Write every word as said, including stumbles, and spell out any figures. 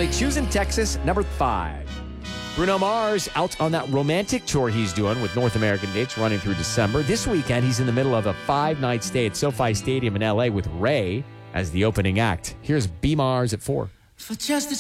They Choose in Texas, number five. Bruno Mars out on that romantic tour he's doing with North American dates running through December. This weekend, he's in the middle of a five-night stay at SoFi Stadium in L A with Ray as the opening act. Here's B. Mars at four. For just a